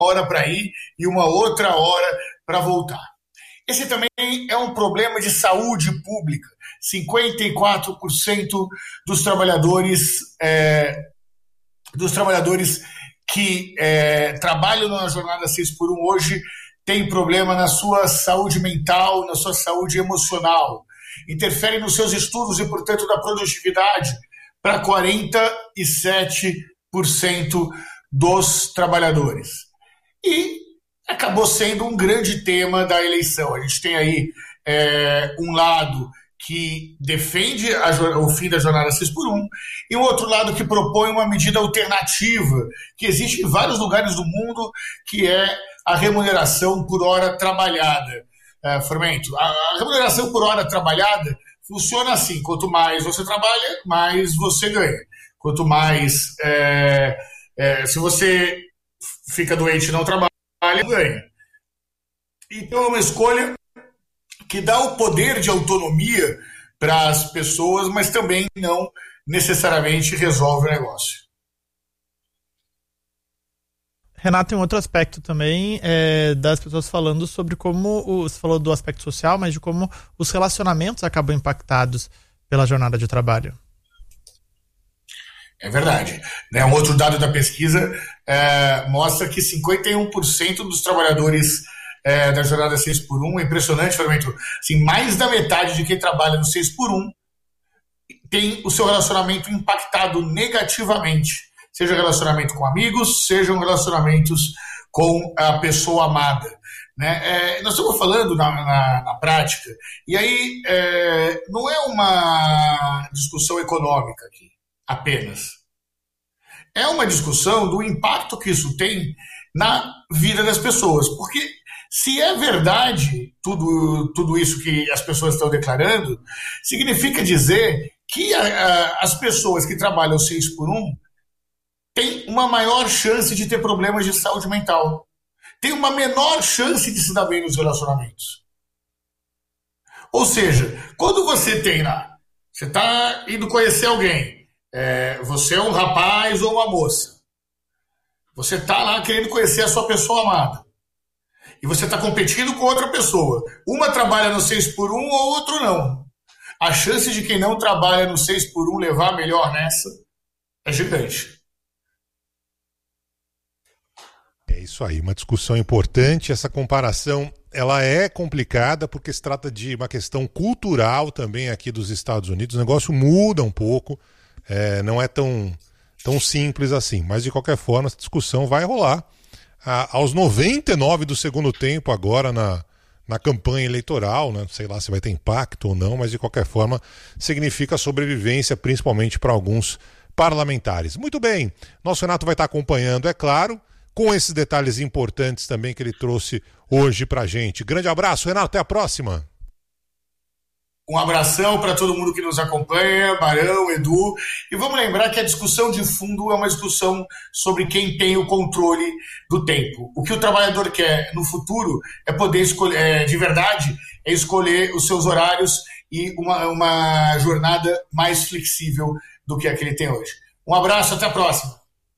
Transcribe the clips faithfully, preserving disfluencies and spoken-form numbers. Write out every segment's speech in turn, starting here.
hora para ir e uma outra hora para voltar. Esse também é um problema de saúde pública. cinquenta e quatro por cento dos trabalhadores, é, dos trabalhadores que é, trabalham na jornada seis por um hoje têm problema na sua saúde mental, na sua saúde emocional. Interfere nos seus estudos e, portanto, da produtividade para quarenta e sete por cento dos trabalhadores. E acabou sendo um grande tema da eleição. A gente tem aí é, um lado que defende a, o fim da jornada seis por um e um outro lado que propõe uma medida alternativa que existe em vários lugares do mundo, que é a remuneração por hora trabalhada. É, Formento, a, a remuneração por hora trabalhada funciona assim: quanto mais você trabalha, mais você ganha. Quanto mais, é, é, se você fica doente e não trabalha, ganha. Então é uma escolha que dá o poder de autonomia para as pessoas, mas também não necessariamente resolve o negócio. Renato, tem um outro aspecto também é, das pessoas falando sobre como, o, você falou do aspecto social, mas de como os relacionamentos acabam impactados pela jornada de trabalho. É verdade. Né? Um outro dado da pesquisa é, mostra que cinquenta e um por cento dos trabalhadores é, da jornada seis por um, é impressionante, Fermento, assim, mais da metade de quem trabalha no seis por um tem o seu relacionamento impactado negativamente. Seja relacionamento com amigos, sejam relacionamentos com a pessoa amada. Né? É, nós estamos falando na, na, na prática, e aí é, não é uma discussão econômica aqui, apenas. É uma discussão do impacto que isso tem na vida das pessoas. Porque se é verdade tudo, tudo isso que as pessoas estão declarando, significa dizer que a, a, as pessoas que trabalham seis por um tem uma maior chance de ter problemas de saúde mental. Tem uma menor chance de se dar bem nos relacionamentos. Ou seja, quando você tem lá, você está indo conhecer alguém, é, você é um rapaz ou uma moça, você está lá querendo conhecer a sua pessoa amada, e você está competindo com outra pessoa. Uma trabalha no seis por um, ou outro não. A chance de quem não trabalha no seis por um levar melhor nessa é gigante. É isso aí, uma discussão importante. Essa comparação, ela é complicada porque se trata de uma questão cultural também aqui dos Estados Unidos. O negócio muda um pouco, é, não é tão, tão simples assim. Mas, de qualquer forma, essa discussão vai rolar ah, aos noventa e nove do segundo tempo agora na, na campanha eleitoral, né? Sei lá se vai ter impacto ou não, mas, de qualquer forma, significa sobrevivência, principalmente para alguns parlamentares. Muito bem, nosso Renato vai estar acompanhando, é claro, com esses detalhes importantes também que ele trouxe hoje pra gente. Grande abraço, Renato, até a próxima. Um abração para todo mundo que nos acompanha, Barão, Edu, e vamos lembrar que a discussão de fundo é uma discussão sobre quem tem o controle do tempo. O que o trabalhador quer no futuro é poder escolher, é, de verdade, é escolher os seus horários e uma, uma jornada mais flexível do que a que ele tem hoje. Um abraço, até a próxima.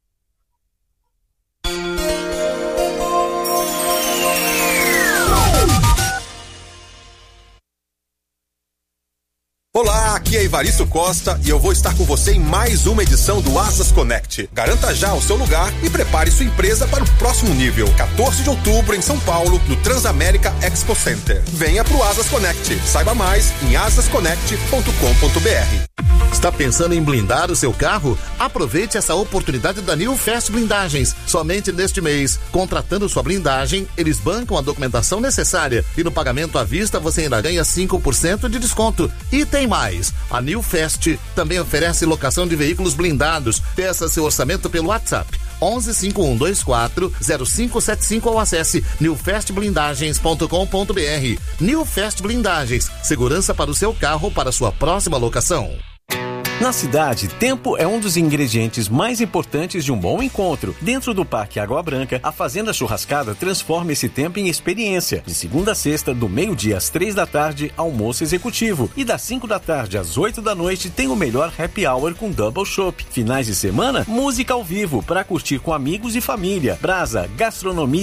Olá, aqui é Evaristo Costa e eu vou estar com você em mais uma edição do Asas Connect. Garanta já o seu lugar e prepare sua empresa para o próximo nível. quatorze de outubro em São Paulo, no Transamérica Expo Center. Venha pro Asas Connect. Saiba mais em asas connect ponto com ponto b r. Está pensando em blindar o seu carro? Aproveite essa oportunidade da New Fast Blindagens. Somente neste mês, contratando sua blindagem, eles bancam a documentação necessária e no pagamento à vista você ainda ganha cinco por cento de desconto. E tem mais, a New Fast também oferece locação de veículos blindados. Peça seu orçamento pelo WhatsApp onze cinco um dois quatro zero cinco sete cinco ou acesse new fast blindagens ponto com ponto b r. New Fast Blindagens, segurança para o seu carro para sua próxima locação. Na cidade, tempo é um dos ingredientes mais importantes de um bom encontro. Dentro do Parque Água Branca, a Fazenda Churrascada transforma esse tempo em experiência. De segunda a sexta, do meio-dia às três da tarde, almoço executivo. E das cinco da tarde às oito da noite, tem o melhor happy hour com double chopp. Finais de semana, música ao vivo para curtir com amigos e família. Brasa, gastronomia